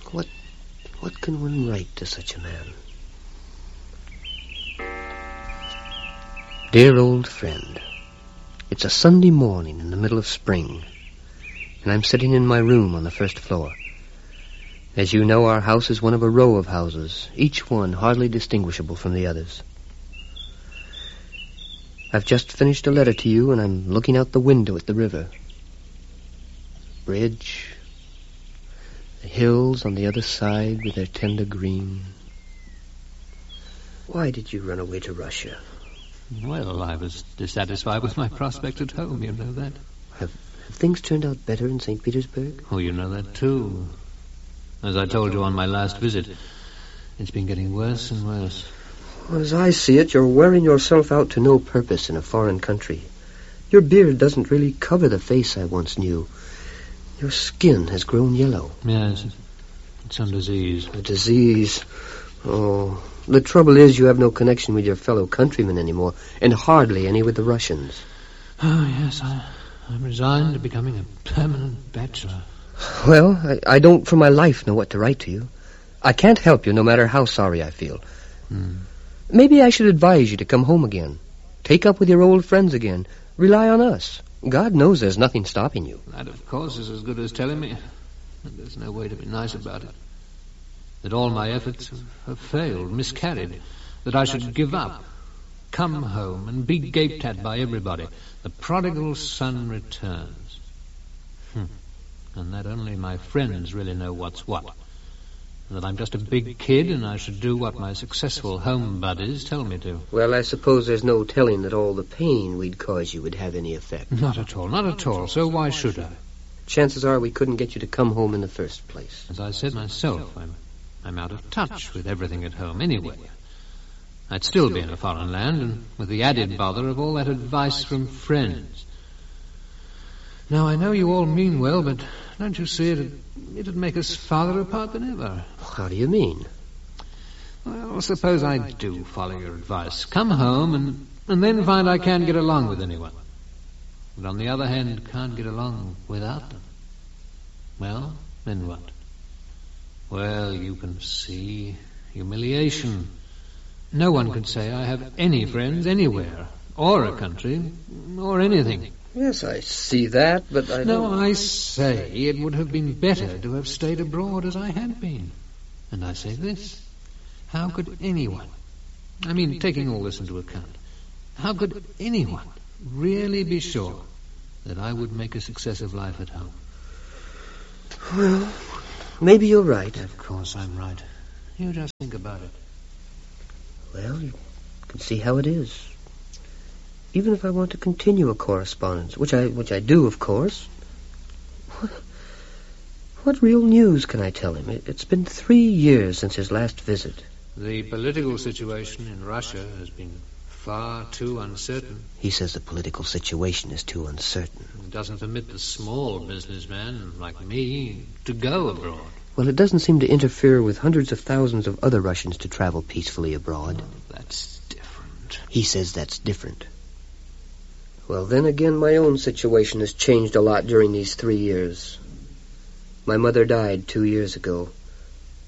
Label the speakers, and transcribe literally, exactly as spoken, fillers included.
Speaker 1: What, what can one write to such a man? Dear old friend, it's a Sunday morning in the middle of spring, and I'm sitting in my room on the first floor. As you know, our house is one of a row of houses, each one hardly distinguishable from the others. I've just finished a letter to you, and I'm looking out the window at the river. Bridge, the hills on the other side with their tender green. Why did you run away to Russia?
Speaker 2: Well, I was dissatisfied with my prospect at home, you know that.
Speaker 1: Have, have things turned out better in Saint Petersburg?
Speaker 2: Oh, you know that too. As I told you on my last visit, it's been getting worse and worse.
Speaker 1: Well, as I see it, you're wearing yourself out to no purpose in a foreign country. Your beard doesn't really cover the face I once knew. Your skin has grown yellow.
Speaker 2: Yes, it's some disease.
Speaker 1: A disease? Oh, the trouble is you have no connection with your fellow countrymen anymore, and hardly any with the Russians.
Speaker 2: Oh, yes, I, I'm resigned to becoming a permanent bachelor.
Speaker 1: Well, I, I don't for my life know what to write to you. I can't help you no matter how sorry I feel.
Speaker 2: Hmm.
Speaker 1: Maybe I should advise you to come home again. Take up with your old friends again. Rely on us. God knows there's nothing stopping you.
Speaker 2: That, of course, is as good as telling me that there's no way to be nice about it. That all my efforts have, have failed, miscarried. That I should give up, come home, and be gaped at by everybody. The prodigal son returns. Hmm. And that only my friends really know what's what. And that I'm just a big kid and I should do what my successful home buddies tell me to.
Speaker 1: Well, I suppose there's no telling that all the pain we'd cause you would have any effect.
Speaker 2: Not at all, not at all. So why should I?
Speaker 1: Chances are we couldn't get you to come home in the first place.
Speaker 2: As I said myself, I'm, I'm out of touch with everything at home anyway. I'd still be in a foreign land, and with the added bother of all that advice from friends. Now, I know you all mean well, but don't you see it'd, it'd make us farther apart than ever?
Speaker 1: How do you mean?
Speaker 2: Well, suppose I do follow your advice. Come home and, and then find I can't get along with anyone. But on the other hand, can't get along without them. Well, then what? Well, you can see humiliation. No one can say I have any friends anywhere, or a country, or anything.
Speaker 1: Yes, I see that, but I
Speaker 2: No,
Speaker 1: don't...
Speaker 2: I say it would have been better to have stayed abroad as I had been. And I say this. How could anyone, I mean, taking all this into account, how could anyone really be sure that I would make a success of life at home?
Speaker 1: Well, maybe you're right.
Speaker 2: Of course I'm right. You just think about it.
Speaker 1: Well, you can see how it is. Even if I want to continue a correspondence, which I which I do, of course, what, what real news can I tell him? It, it's been three years since his last visit.
Speaker 2: The political situation in Russia has been far too uncertain.
Speaker 1: He says the political situation is too uncertain.
Speaker 2: It doesn't permit the small businessman like me to go abroad.
Speaker 1: Well, it doesn't seem to interfere with hundreds of thousands of other Russians to travel peacefully abroad.
Speaker 2: Oh, that's different.
Speaker 1: He says that's different. Well, then again, my own situation has changed a lot during these three years. My mother died two years ago.